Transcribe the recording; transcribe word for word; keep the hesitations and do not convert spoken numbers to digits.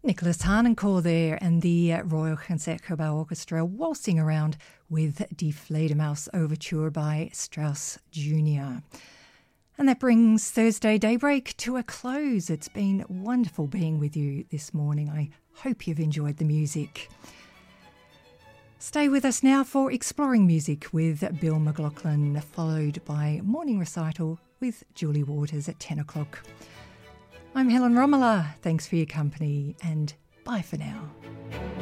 Nicholas Harnoncourt there and the Royal Concertgebouw Orchestra waltzing around with Die Fledermaus Overture by Strauss Junior And that brings Thursday Daybreak to a close. It's been wonderful being with you this morning. I hope you've enjoyed the music. Stay with us now for Exploring Music with Bill McLaughlin, followed by Morning Recital with Julie Waters at ten o'clock. I'm Helen Romola. Thanks for your company and bye for now.